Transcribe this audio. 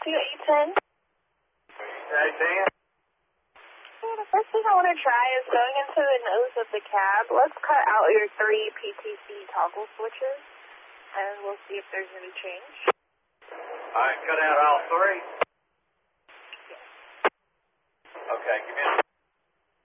to 810. Hey, Dan. The first thing I want to try is going into the nose of the cab. Let's cut out your 3 PTC toggle switches, and we'll see if there's any change. All right, cut out all 3? Yes. Okay, give me a